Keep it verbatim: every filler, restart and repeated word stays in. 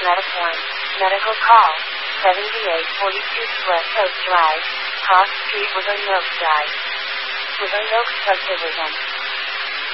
Metaform. Medical call. seventy-eight forty-two West Coast Drive. Cross Street with a Note Drive. With a Note Subdivision.